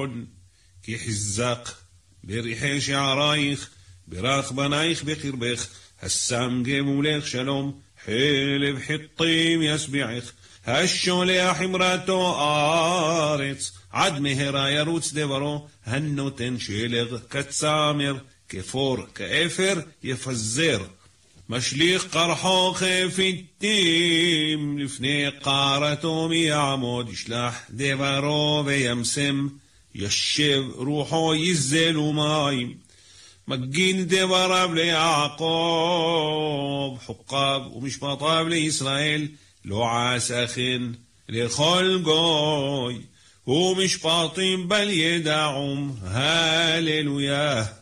ציון, כי חזק בריחי שערייך, ברך בנייך בקרבך, השם גמולך שלום, חלב חיטים ישביעך, השולח אמרתו ארץ, עד מהרה ירוץ דברו, הנותן שלג כצמר, כפור כאפר יפזר. משליך קרחו חפיתים, לפני קרתו מיעמוד, ישלח דברו וימסם, ישב רוחו יזל ומים. מגין דבריו ליעקב, חוקיו ומשפטיו לישראל, לא עשה כן לכל גוי, ומשפטים בל ידעום, הללויה.